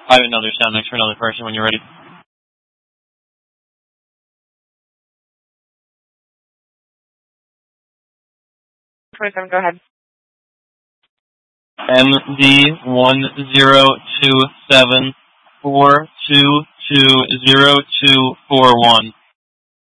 I have another sound next for another person when you're ready. 27, go ahead. MD102742202241.